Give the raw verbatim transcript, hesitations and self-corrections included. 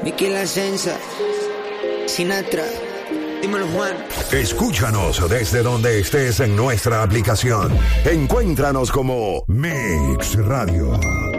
Miki La Senza, Sinatra, dímelo Juan. Escúchanos desde donde estés en nuestra aplicación. Encuéntranos como Mix Radio.